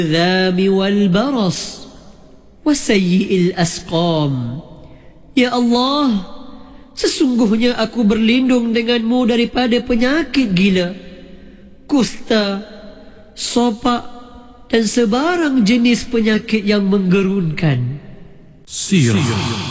الذام والبرص وسيء الأسقام. Ya Allah, sesungguhnya aku berlindung denganmu daripada penyakit gila, kusta, sopak dan sebarang jenis penyakit yang menggerunkan. Sirah.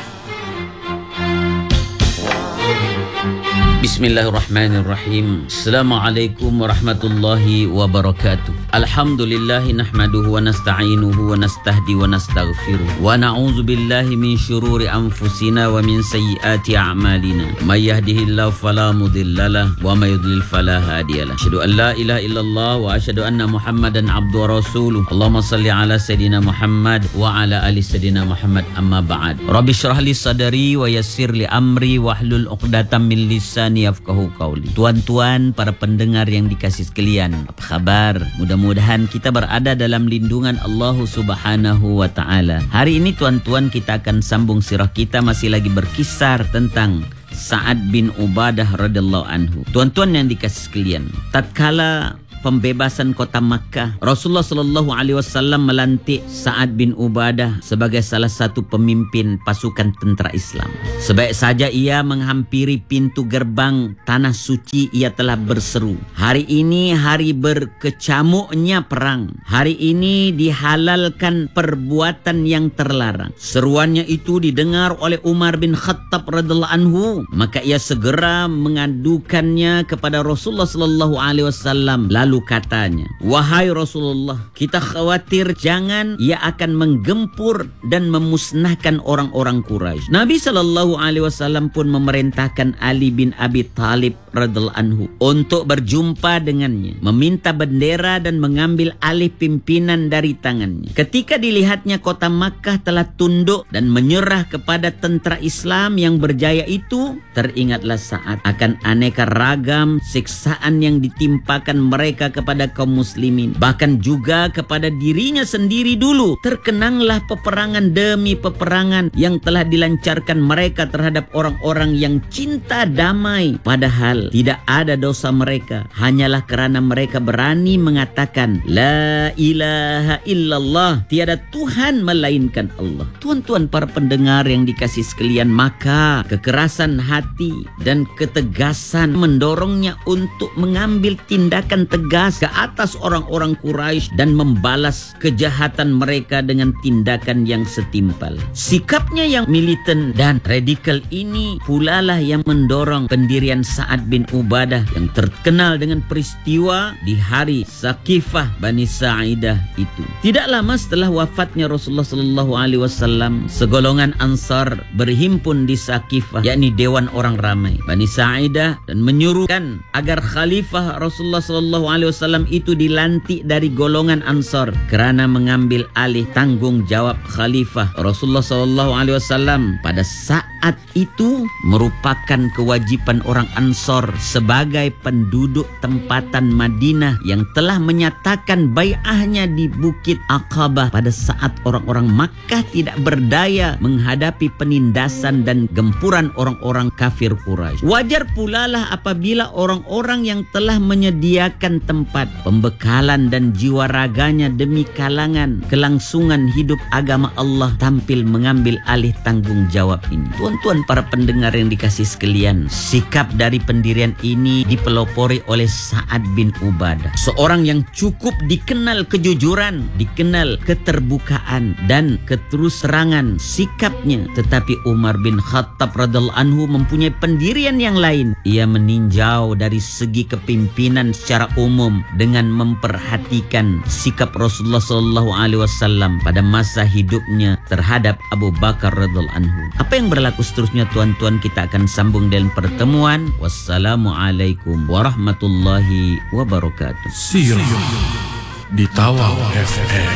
Bismillahirrahmanirrahim. Assalamualaikum warahmatullahi wabarakatuh. Alhamdulillahi nahmaduhu wa nasta'inuhu wa nastahdi wa nastaghfiruh wa na'udzu billahi min syururi anfusina wa min sayyiati a'malina. May yahdihillahu fala mudhillalah wa may yudlil fala hadiyalah. Asyhadu an la ilaha illallah wa asyhadu anna Muhammadan abduhu wa rasuluh. Allahumma shalli ala sayidina Muhammad wa ala ali sayidina Muhammad, amma ba'd. Rabbi shrah li sadri wa yassir li amri wahlul 'uqdatam min lisani yafqahu qawli. Tuan-tuan, para pendengar yang dikasihi sekalian, apa kabar? Mudah-mudahan kita berada dalam lindungan Allah Subhanahu wa taala. Hari ini tuan-tuan, kita akan sambung sirah kita, masih lagi berkisar tentang Sa'ad bin Ubadah radhiyallahu anhu. Tuan-tuan yang dikasihi sekalian, tatkala pembebasan kota Makkah, Rasulullah sallallahu alaihi wasallam melantik Sa'ad bin Ubadah sebagai salah satu pemimpin pasukan tentera Islam. Sebaik saja ia menghampiri pintu gerbang tanah suci, ia telah berseru, hari ini hari berkecamuknya perang. Hari ini dihalalkan perbuatan yang terlarang. Seruannya itu didengar oleh Umar bin Khattab radhiyallahu anhu, maka ia segera mengadukannya kepada Rasulullah sallallahu alaihi wasallam. Lalu katanya, wahai Rasulullah, kita khawatir jangan ia akan menggempur dan memusnahkan orang-orang Quraisy. Nabi sallallahu alaihi wasallam pun memerintahkan Ali bin Abi Thalib radhiyallahu anhu untuk berjumpa dengannya, meminta bendera dan mengambil alih pimpinan dari tangannya. Ketika dilihatnya kota Makkah telah tunduk dan menyerah kepada tentera Islam yang berjaya itu, teringatlah Sa'ad akan aneka ragam siksaan yang ditimpakan mereka kepada kaum muslimin, bahkan juga kepada dirinya sendiri dulu. Terkenanglah peperangan demi peperangan yang telah dilancarkan mereka terhadap orang-orang yang cinta damai, padahal tidak ada dosa mereka, hanyalah kerana mereka berani mengatakan la ilaha illallah, tiada Tuhan melainkan Allah. Tuan-tuan para pendengar yang dikasihi sekalian, maka kekerasan hati dan ketegasan mendorongnya untuk mengambil tindakan tegas ke atas orang-orang Quraisy dan membalas kejahatan mereka dengan tindakan yang setimpal. Sikapnya yang militan dan radikal ini pula lah yang mendorong pendirian Sa'ad bin Ubadah yang terkenal dengan peristiwa di hari Saqifah Bani Sa'idah itu. Tidak lama setelah wafatnya Rasulullah sallallahu alaihi wasallam, segolongan Ansar berhimpun di Saqifah, yakni dewan orang ramai Bani Sa'idah, dan menyuruhkan agar khalifah Rasulullah sallallahu alaihi wasallam itu dilantik dari golongan Ansar kerana mengambil alih tanggung jawab khalifah. Rasulullah sallallahu alaihi wasallam pada saat itu merupakan kewajipan orang Ansar sebagai penduduk tempatan Madinah yang telah menyatakan bai'ahnya di Bukit Aqabah pada saat orang-orang Makkah tidak berdaya menghadapi penindasan dan gempuran orang-orang kafir Quraisy. Wajar pula lah apabila orang-orang yang telah menyediakan tempat, pembekalan dan jiwa raganya demi kalangan kelangsungan hidup agama Allah tampil mengambil alih tanggung jawab ini. Tuan-tuan para pendengar yang dikasihi sekalian, sikap dari pendirian ini dipelopori oleh Sa'ad bin Ubadah, seorang yang cukup dikenal kejujuran, dikenal keterbukaan dan keterus-terangan sikapnya. Tetapi Umar bin Khattab radhiyallahu anhu mempunyai pendirian yang lain. Ia meninjau dari segi kepimpinan secara umum dengan memperhatikan sikap Rasulullah sallallahu alaihi wasallam pada masa hidupnya terhadap Abu Bakar radhiyallahu anhu. Apa yang berlaku seterusnya tuan-tuan, kita akan sambung dalam pertemuan. Wassalamualaikum warahmatullahi wabarakatuh. Sirah di Tawau FM.